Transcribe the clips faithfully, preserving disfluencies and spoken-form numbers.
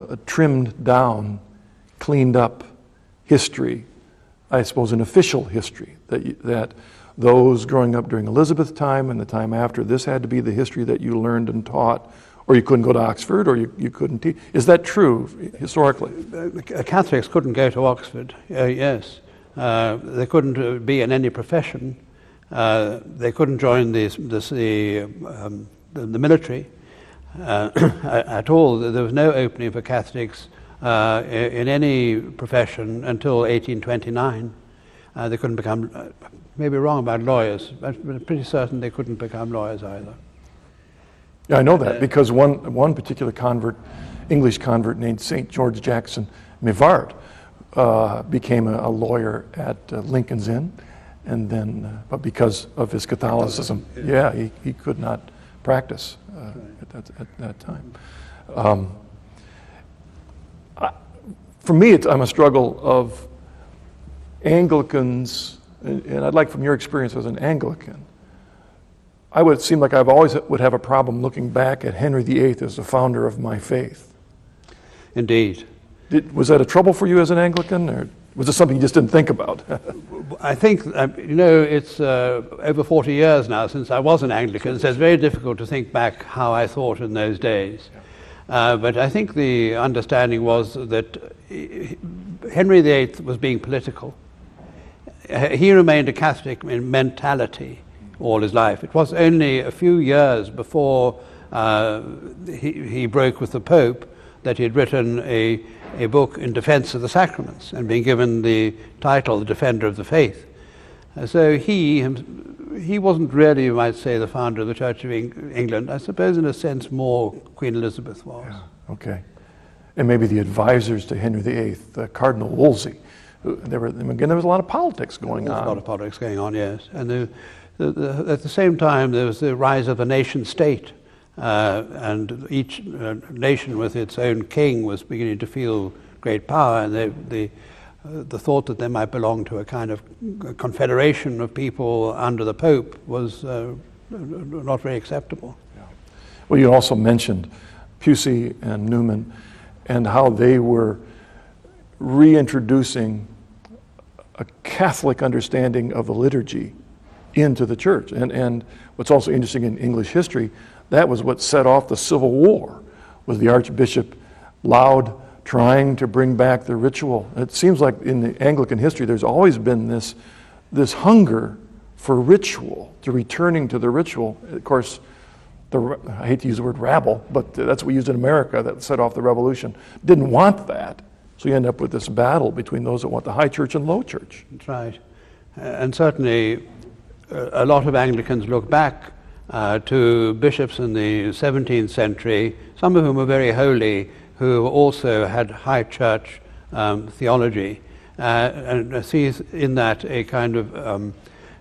a trimmed down, cleaned up history, I suppose an official history, that you, that those growing up during Elizabeth's time and the time after, this had to be the history that you learned and taught, or you couldn't go to Oxford, or you, you couldn't teach. Is that true historically? Uh, Catholics couldn't go to Oxford, uh, yes. Uh, they couldn't uh, be in any profession. Uh, they couldn't join the, the, the, um, the, the military uh, at all. There was no opening for Catholics uh, in, in any profession until eighteen twenty-nine. Uh, they couldn't become, uh, maybe wrong about lawyers, but I'm pretty certain they couldn't become lawyers either. Yeah, I know that because one one particular convert, English convert named Saint George Jackson Mivart, uh, became a, a lawyer at uh, Lincoln's Inn, and then, uh, but because of his Catholicism, yeah, he, he could not practice uh, at, that, at that time. Um, I, for me, it's, I'm a struggle of Anglicans, and, and I'd like from your experience as an Anglican, I would seem like I've always would have a problem looking back at Henry the Eighth as the founder of my faith. Indeed. Did, was that a trouble for you as an Anglican, or was it something you just didn't think about? I think, uh, you know, it's uh, over forty years now since I was an Anglican, so it's very difficult to think back how I thought in those days. Uh, but I think the understanding was that Henry the Eighth was being political. He remained a Catholic in mentality all his life. It was only a few years before uh, he, he broke with the Pope that he had written a, a book in defense of the sacraments and been given the title, The Defender of the Faith. Uh, so he, he wasn't really, you might say, the founder of the Church of Eng- England. I suppose in a sense more Queen Elizabeth was. Yeah, okay. And maybe the advisors to Henry the Eighth, uh, Cardinal Wolsey. Who, there were, again, there was a lot of politics going There was on. a lot of politics going on, yes. And the, the, the, at the same time, there was the rise of the nation state. Uh, and each uh, nation with its own king was beginning to feel great power, and they, the, uh, the thought that they might belong to a kind of confederation of people under the Pope was uh, not very acceptable. Yeah. Well, you also mentioned Pusey and Newman and how they were reintroducing a Catholic understanding of the liturgy into the church. And, and what's also interesting in English history, that was what set off the Civil War, was the Archbishop Laud trying to bring back the ritual. It seems like in the Anglican history there's always been this, this hunger for ritual, to returning to the ritual. Of course, the, I hate to use the word rabble, but that's what we used in America that set off the revolution. Didn't want that. So you end up with this battle between those that want the high church and low church. That's right. Uh, and certainly uh, a lot of Anglicans look back Uh, to bishops in the seventeenth century, some of whom were very holy, who also had high church um, theology, uh, and sees in that a kind of um,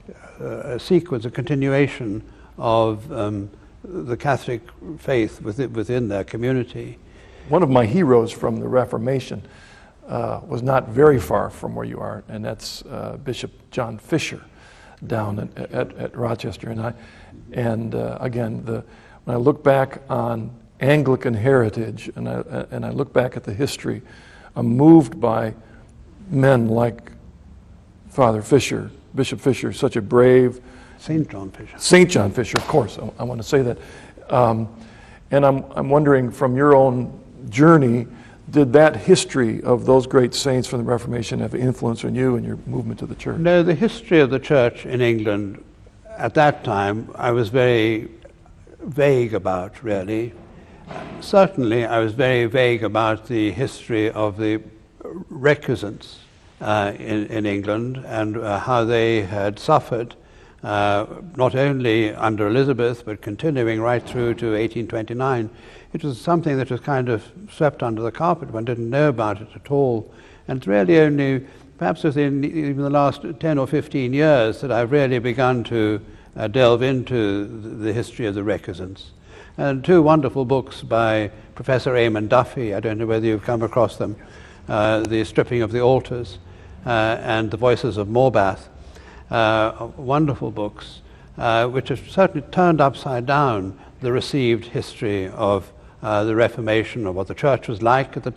a sequence, a continuation of um, the Catholic faith within, within their community. One of my heroes from the Reformation uh, was not very far from where you are, and that's uh, Bishop John Fisher down at, at, at Rochester. And I, and uh, again, the, when I look back on Anglican heritage and I, and I look back at the history, I'm moved by men like Father Fisher, Bishop Fisher, such a brave... Saint John Fisher. Saint John Fisher, of course, I, I want to say that. Um, and I'm, I'm wondering, from your own journey, did that history of those great saints from the Reformation have influence on you and your movement to the church? No, the history of the church in England at that time I was very vague about, really. Certainly I was very vague about the history of the recusants uh, in, in England and uh, how they had suffered, uh, not only under Elizabeth, but continuing right through to eighteen twenty-nine. It was something that was kind of swept under the carpet. One didn't know about it at all. And it's really only, perhaps within even the last ten or fifteen years, that I've really begun to uh, delve into the history of the recusants. And two wonderful books by Professor Eamon Duffy, I don't know whether you've come across them, uh, The Stripping of the Altars uh, and The Voices of Morbath, uh, wonderful books, uh, which have certainly turned upside down the received history of Uh, the Reformation, of what the church was like at the